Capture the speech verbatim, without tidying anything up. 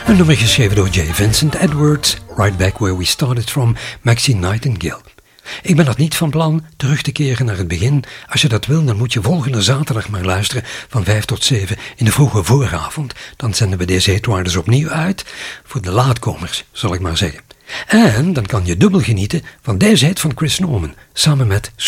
Een nummer geschreven door J. Vincent Edwards, Right Back Where We Started From, Maxine Nightingale. Ik ben dat niet van plan terug te keren naar het begin. Als je dat wil, dan moet je volgende zaterdag maar luisteren van vijf tot zeven in de vroege vooravond. Dan zenden we deze hitwaardes opnieuw uit, voor de laatkomers, zal ik maar zeggen. En dan kan je dubbel genieten van deze hit van Chris Norman, samen met